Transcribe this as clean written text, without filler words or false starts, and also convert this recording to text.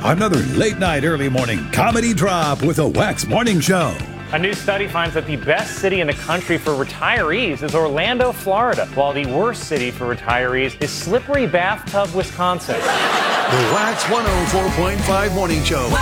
Another late night, early morning comedy drop with a Wax Morning Show. A new study finds that the best city in the country for retirees is Orlando, Florida, while the worst city for retirees is Slippery Bathtub, Wisconsin. The Wax 104.5 Morning Show.